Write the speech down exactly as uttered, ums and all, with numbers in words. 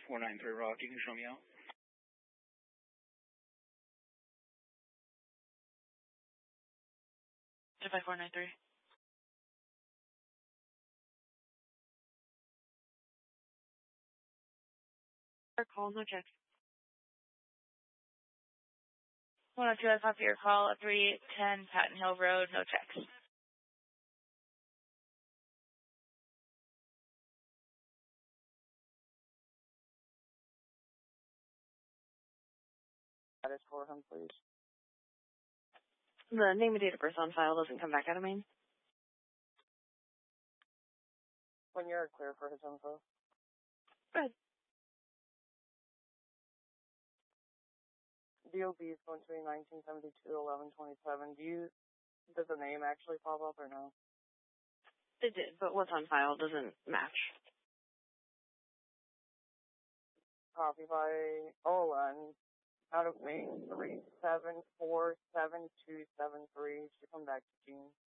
four nine three Rock, you can show me out. five four nine three. Call, no check. one oh two, I copy your call at three ten Patton Hill Road, no checks. That is for him, please. The name and date of birth on file doesn't come back out of me. When you're clear for his info. Good. D O B is going to be nineteen seventy-two eleven twenty-seven. Do you, does the name actually pop up or no? It did, but what's on file doesn't match. Copy by Olan. Out of Maine, three seven four seven two seven three. Should come back to Gene.